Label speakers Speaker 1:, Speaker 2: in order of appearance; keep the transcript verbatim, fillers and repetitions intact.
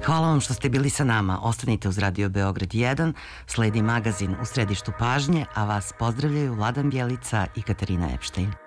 Speaker 1: Hvala vam što ste bili sa nama. Ostanite uz Radio Beograd jedan, sledi magazin U središtu pažnje, a vas pozdravljaju Vladan Bjelica i Katarina Epštajn.